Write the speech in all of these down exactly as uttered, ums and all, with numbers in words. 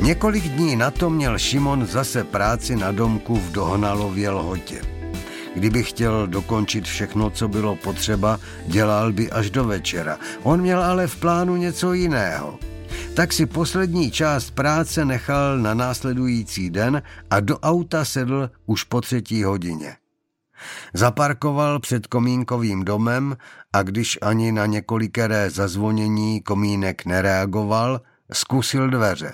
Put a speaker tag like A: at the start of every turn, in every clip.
A: Několik dní na to měl Šimon zase práci na domku v Dohnalově Lhotě. Kdyby chtěl dokončit všechno, co bylo potřeba, dělal by až do večera. On měl ale v plánu něco jiného. Tak si poslední část práce nechal na následující den a do auta sedl už po třetí hodině. Zaparkoval před Komínkovým domem a když ani na několikeré zazvonění Komínek nereagoval, zkusil dveře.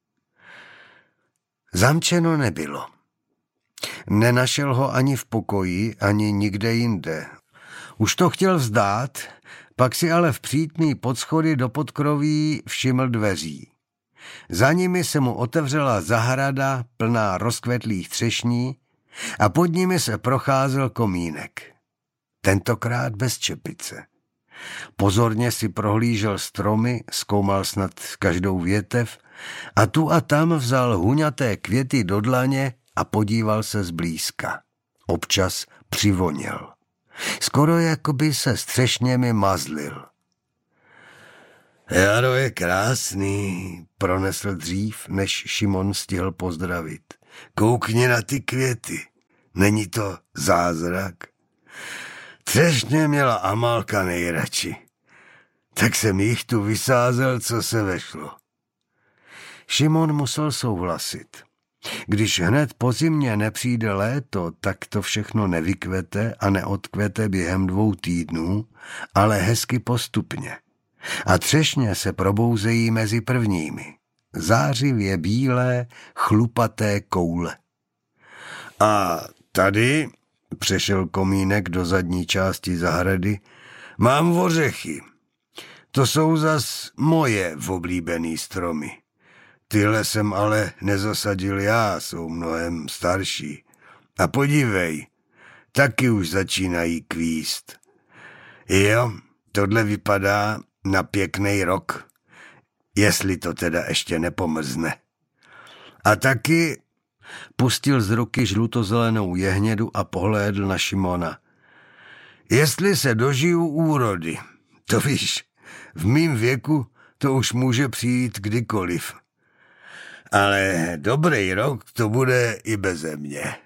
A: Zamčeno nebylo. Nenašel ho ani v pokoji, ani nikde jinde. Už to chtěl vzdát, pak si ale vpřítný pod schody do podkroví všiml dveří. Za nimi se mu otevřela zahrada plná rozkvetlých třešní a pod nimi se procházel Komínek. Tentokrát bez čepice. Pozorně si prohlížel stromy, zkoumal snad každou větev a tu a tam vzal huňaté květy do dlaně a podíval se zblízka. Občas přivoněl. Skoro jako by se střešněmi mazlil. Jaro je krásný, pronesl dřív, než Šimon stihl pozdravit. Koukni na ty květy, není to zázrak? Třešně měla Amálka nejradši, tak jsem jich tu vysázel, co se vešlo. Šimon musel souhlasit. Když hned po zimě nepřijde léto, tak to všechno nevykvete a neodkvete během dvou týdnů, ale hezky postupně. A třešně se probouzejí mezi prvními. Zářivě bílé, chlupaté koule. A tady, přešel Komínek do zadní části zahrady, mám ořechy. To jsou zas moje oblíbený stromy. Tyhle jsem ale nezasadil já, jsou mnohem starší. A podívej, taky už začínají kvíst. Jo, tohle vypadá na pěkný rok, jestli to teda ještě nepomrzne. A taky pustil z ruky žlutozelenou jehnědu a pohlédl na Šimona. Jestli se dožiju úrody, to víš, v mým věku to už může přijít kdykoliv. Ale dobrý rok to bude i beze mě.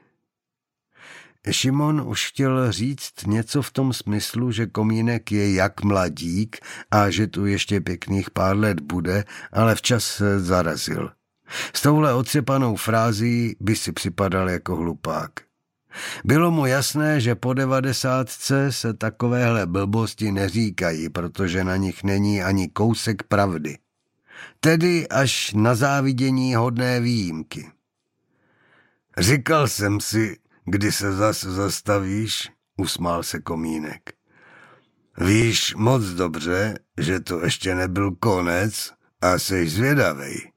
A: Šimon už chtěl říct něco v tom smyslu, že Komínek je jak mladík a že tu ještě pěkných pár let bude, ale včas se zarazil. S touhle otřepanou frází by si připadal jako hlupák. Bylo mu jasné, že po devadesátce se takovéhle blbosti neříkají, protože na nich není ani kousek pravdy. Tedy až na závidění hodné výjimky. Říkal jsem si, kdy se zas zastavíš, usmál se Komínek. Víš moc dobře, že to ještě nebyl konec a jsi zvědavej.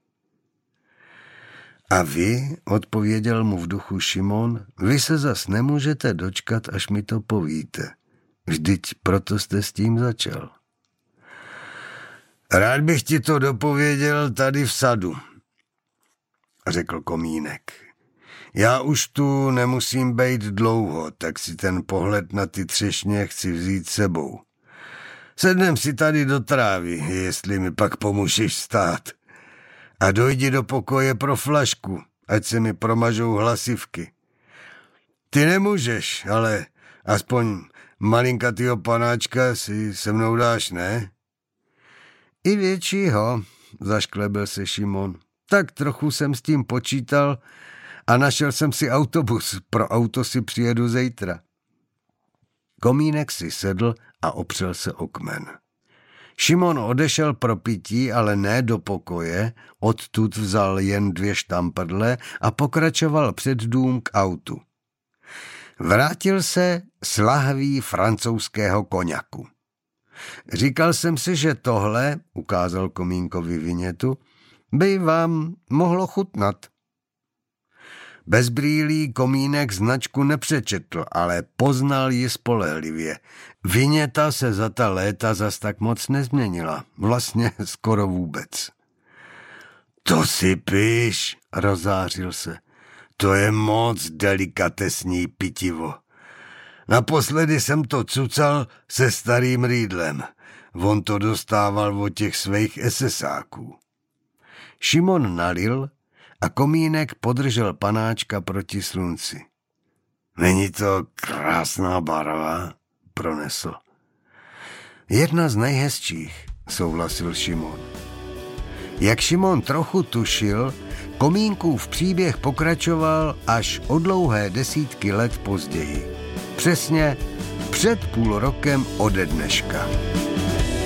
A: A vy, odpověděl mu v duchu Šimon, vy se zas nemůžete dočkat, až mi to povíte. Vždyť proto jste s tím začal. Rád bych ti to dopověděl tady v sadu, řekl Komínek. Já už tu nemusím bejt dlouho, tak si ten pohled na ty třešně chci vzít sebou. Sednem si tady do trávy, jestli mi pak pomůžeš stát. A dojdi do pokoje pro flašku, ať se mi promažou hlasivky. Ty nemůžeš, ale aspoň malinkatýho panáčka si se mnou dáš, ne? I většího, zašklebil se Šimon. Tak trochu jsem s tím počítal a našel jsem si autobus. Pro auto si přijedu zítra. Komínek si sedl a opřel se o kmen. Šimon odešel pro pití, ale ne do pokoje, odtud vzal jen dvě štamprle a pokračoval před dům k autu. Vrátil se s lahví francouzského koňaku. Říkal jsem si, že tohle, ukázal Komínkovi vinětu, by vám mohlo chutnat. Bez brýlí Komínek značku nepřečetl, ale poznal ji spolehlivě. Viněta se za ta léta zas tak moc nezměnila, vlastně skoro vůbec. To si píš, rozářil se, to je moc delikatesní pitivo. Naposledy jsem to cucal se starým rýdlem. On to dostával od těch svých esesáků. Šimon nalil a Komínek podržel panáčka proti slunci. Není to krásná barva? Pronesl. Jedna z nejhezčích, souhlasil Šimon. Jak Šimon trochu tušil, Komínkův příběh pokračoval až o dlouhé desítky let později. Přesně před půl rokem ode dneška.